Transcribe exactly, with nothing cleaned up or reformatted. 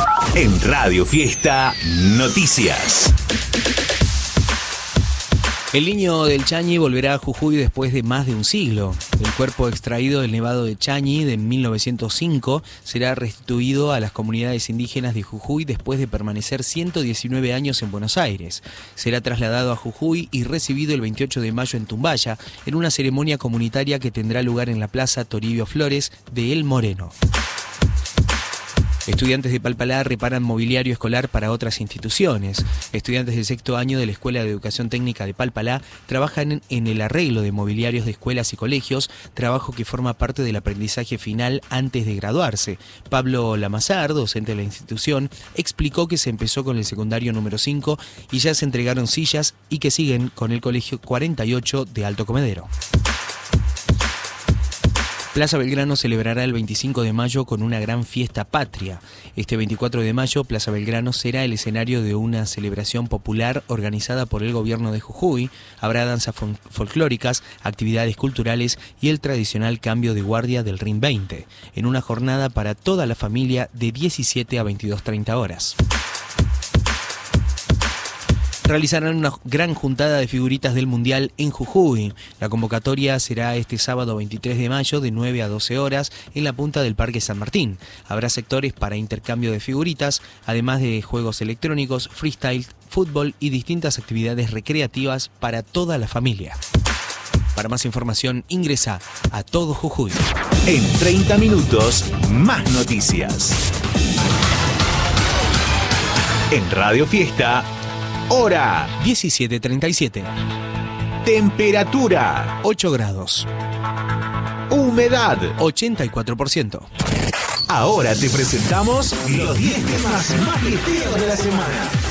En Radio Fiesta Noticias. El niño del Chañi volverá a Jujuy después de más de un siglo. El cuerpo extraído del Nevado de Chañi de mil novecientos cinco será restituido a las comunidades indígenas de Jujuy después de permanecer ciento diecinueve años en Buenos Aires. Será trasladado a Jujuy y recibido el veintiocho de mayo en Tumbaya, en una ceremonia comunitaria que tendrá lugar en la Plaza Toribio Flores de El Moreno. Estudiantes de Palpalá reparan mobiliario escolar para otras instituciones. Estudiantes del sexto año de la Escuela de Educación Técnica de Palpalá trabajan en el arreglo de mobiliarios de escuelas y colegios, trabajo que forma parte del aprendizaje final antes de graduarse. Pablo Lamazar, docente de la institución, explicó que se empezó con el secundario número cinco y ya se entregaron sillas y que siguen con el colegio cuarenta y ocho de Alto Comedero. Plaza Belgrano celebrará el veinticinco de mayo con una gran fiesta patria. Este veinticuatro de mayo, Plaza Belgrano será el escenario de una celebración popular organizada por el gobierno de Jujuy. Habrá danzas folclóricas, actividades culturales y el tradicional cambio de guardia del R I M veinte, en una jornada para toda la familia de diecisiete a veintidós treinta horas. Realizarán una gran juntada de figuritas del Mundial en Jujuy. La convocatoria será este sábado veintitrés de mayo de nueve a doce horas en la punta del Parque San Martín. Habrá sectores para intercambio de figuritas, además de juegos electrónicos, freestyle, fútbol y distintas actividades recreativas para toda la familia. Para más información, ingresa a Todo Jujuy. En treinta minutos, más noticias. En Radio Fiesta, hora diecisiete treinta y siete. Temperatura ocho grados. Humedad ochenta y cuatro por ciento. Ahora te presentamos los diez temas más ligeros de la semana.